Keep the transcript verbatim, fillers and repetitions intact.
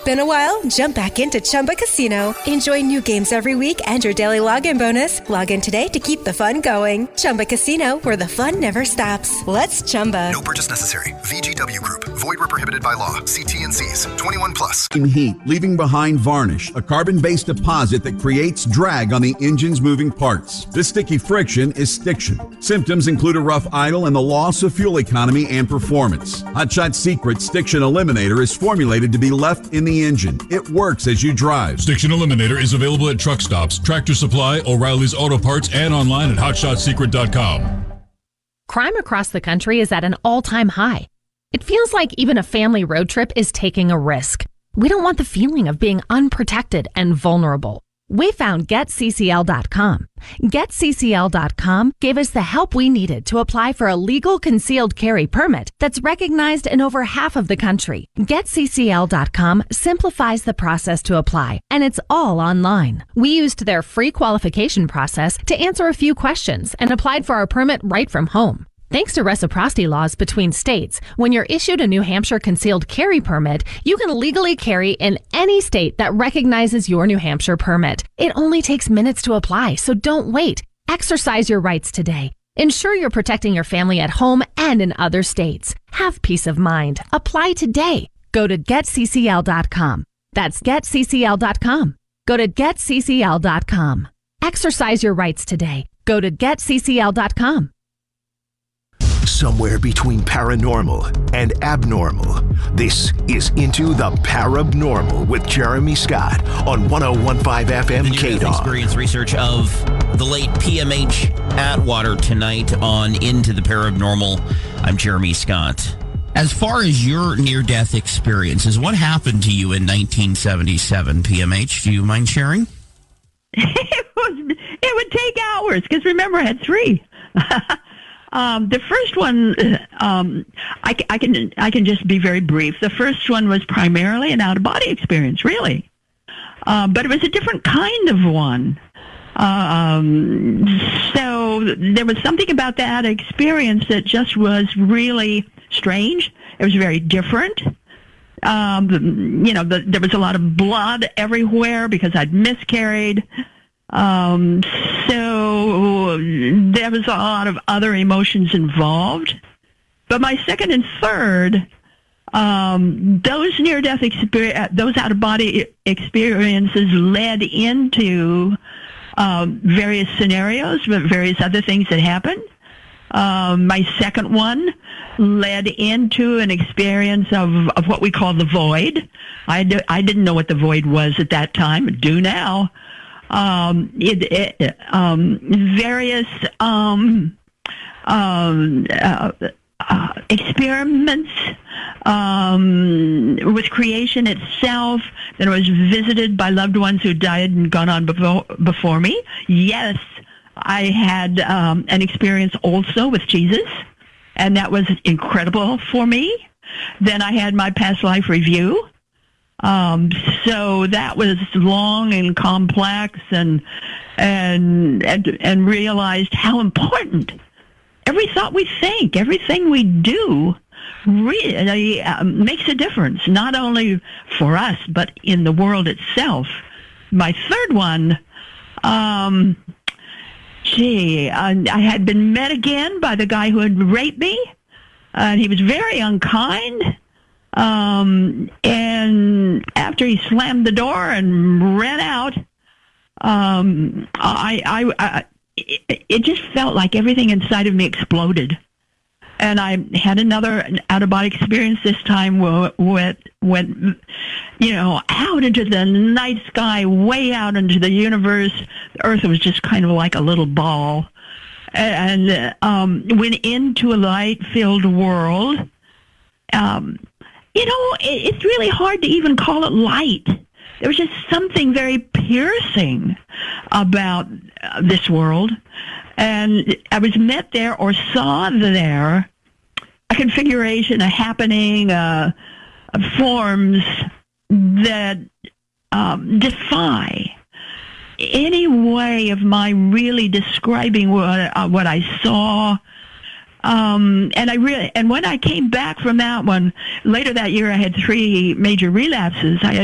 Been a while? Jump back into Chumba Casino. Enjoy new games every week and your daily login bonus. Log in today to keep the fun going. Chumba Casino, where the fun never stops. Let's Chumba. No purchase necessary. V G W Group. Void where prohibited by law. See T N Cs. twenty-one plus. Heat, leaving behind varnish, a carbon-based deposit that creates drag on the engine's moving parts. This sticky friction is stiction. Symptoms include a rough idle and the loss of fuel economy and performance. Hot Shot Secret Stiction Eliminator is formulated to be left in the engine. It works as you drive. Stiction Eliminator is available at truck stops, Tractor Supply, O'Reilly's Auto Parts, and online at hot shot secret dot com. Crime across the country is at an all-time high. It feels like even a family road trip is taking a risk. We don't want the feeling of being unprotected and vulnerable. We found get C C L dot com. get C C L dot com gave us the help we needed to apply for a legal concealed carry permit that's recognized in over half of the country. get C C L dot com simplifies the process to apply, and it's all online. We used their free qualification process to answer a few questions and applied for our permit right from home. Thanks to reciprocity laws between states, when you're issued a New Hampshire concealed carry permit, you can legally carry in any state that recognizes your New Hampshire permit. It only takes minutes to apply, so don't wait. Exercise your rights today. Ensure you're protecting your family at home and in other states. Have peace of mind. Apply today. Go to get C C L dot com. That's get C C L dot com. Go to get C C L dot com. Exercise your rights today. Go to get C C L dot com. Somewhere between paranormal and abnormal, this is Into the Parabnormal with Jeremy Scott on one oh one point five F M K D O G. Experience research of the late P M H Atwater tonight on Into the Parabnormal. I'm Jeremy Scott. As far as your near-death experiences, what happened to you in nineteen seventy-seven, P M H? Do you mind sharing? It, was, it would take hours, because remember, I had three. Um, the first one, um, I, I can I can just be very brief. The first one was primarily an out-of-body experience, really. Uh, but it was a different kind of one. Um, so there was something about that experience that just was really strange. It was very different. Um, you know, the, there was a lot of blood everywhere because I'd miscarried. Um, so there was a lot of other emotions involved. But my second and third, um, those near-death experience, those out-of-body experiences led into um, various scenarios, but various other things that happened. Um, my second one led into an experience of, of what we call the void. I, do, I didn't know what the void was at that time. I do now. Um, it, it, um, various um, um, uh, uh, experiments um, with creation itself. That I was visited by loved ones who died and gone on before, before me. Yes, I had um, an experience also with Jesus, and that was incredible for me. Then I had my past life review. Um, so that was long and complex, and and and and realized how important every thought we think, everything we do, really uh, makes a difference, not only for us but in the world itself. My third one, um, gee, I, I had been met again by the guy who had raped me, and he was very unkind. Um, and after he slammed the door and ran out, um, I, I, I it, it just felt like everything inside of me exploded. And I had another out-of-body experience this time where went, went, you know, out into the night sky, way out into the universe. The Earth was just kind of like a little ball. And um, went into a light-filled world. Um You know, it's really hard to even call it light. There was just something very piercing about uh, this world. And I was met there or saw there a configuration, a happening, uh, of forms that um, defy any way of my really describing what, uh, what I saw. Um, and I really, and when I came back from that one, later that year I had three major relapses. I had